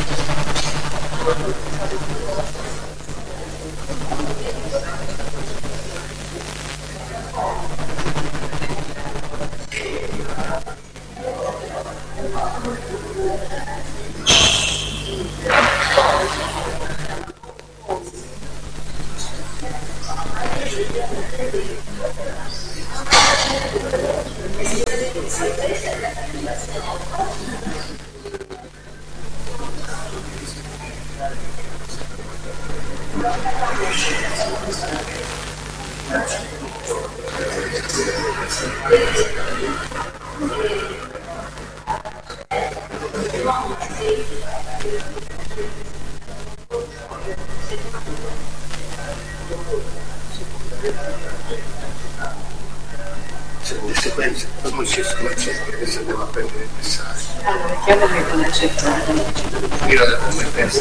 Le sequenze, non ci sono, adesso andiamo a prendere il messaggio. Allora, chiamo che non accettare. Io da come penso.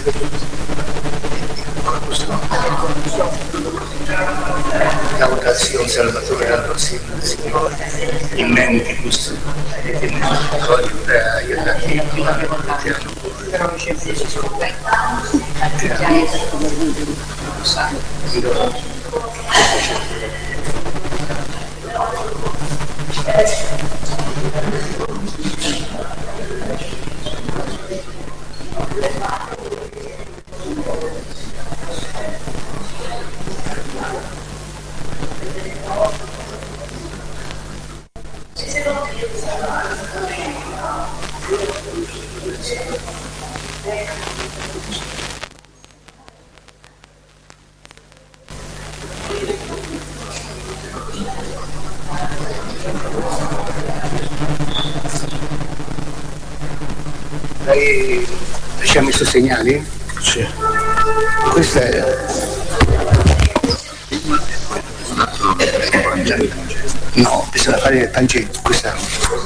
Laudazione Salvatore dal prossimo Signore, in mentibus et in misericordia aiutati Però mi sembra che si scoperta. Già è stato lo sangue. Lei ci ha messo segnali? Sì. Questa è... No, bisogna fare il tangente, questa...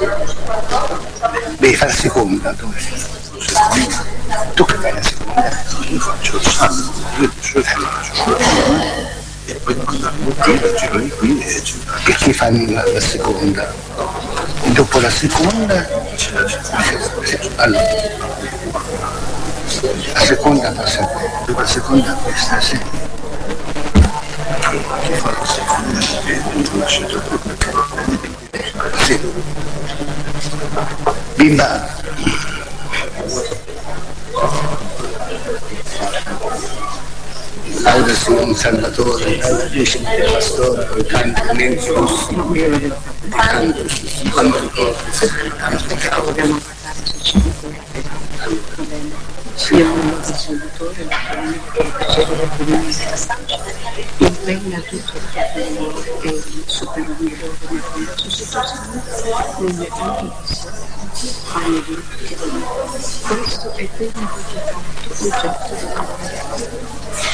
Devi fare la seconda, dove? Tu che fai la seconda? Io faccio il sangue, io faccio e poi il giro di qui e ci E chi fa la seconda? Dopo la seconda... Allora, la seconda passa, dopo la seconda questa, sì. chi fa la seconda e tu lasci tutto Sì. Bimba. Laudazione Salvatore, laudazione del pastore, con canti mensus, cantus, quanto corpus, Vogliamo parlare su io non lo Salvatore, impegna tutto il capello e il superamore della società nelle vite fanno di questo è quello che ha fatto oggetto di amore.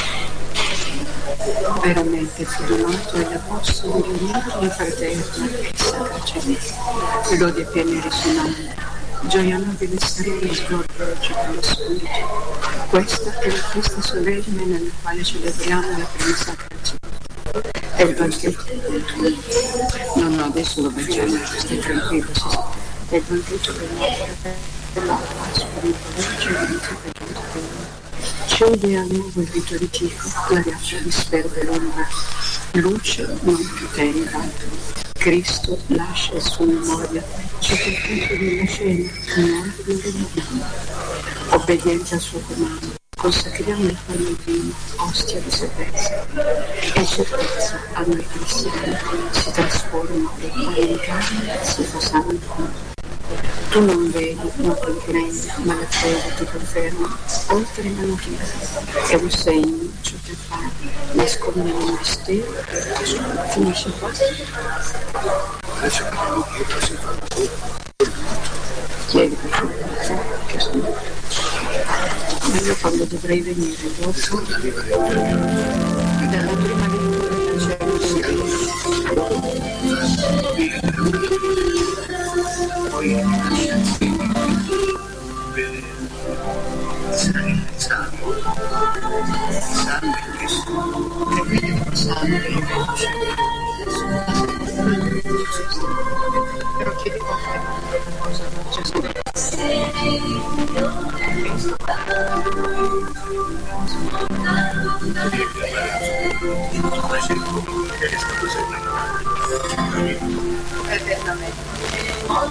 Veramente fu donato agli apostoli riuniti fraterna e sacraciamente, lode piene risonanti, gioia nobile serena sgorga con lo spirito. Questa è la festa solenne nella quale celebriamo la prima sacrazione. È il banchetto. No, adesso lo facciamo, stai tranquillo, sì. È il banchetto della Pasqua di Polizia e di Sacrazione. Scende a nuovo il rito antico, la ghiaccia disperve l'ombra, luce non più tenera. Cristo lascia il suo memoria sotto il punto della scena, noi lo rimaniamo. Obbediente al suo comando, consacriamo il pane e il vino, ostia di salvezza. E certezza a noi cristiani si trasforma dal pane in carne, si fa sangue. Tu non vedi, non comprendi, ma la fede ti conferma, oltre la natura. È un segno ciò che fa, nasconde nel mistero, finisce qua. adesso si fa Chiedi per favore, che sono. Ma io quando dovrei venire dopo, dalla prima lettura poi sangue però chiedi qualche cosa, non c'è sempre. Eternamente.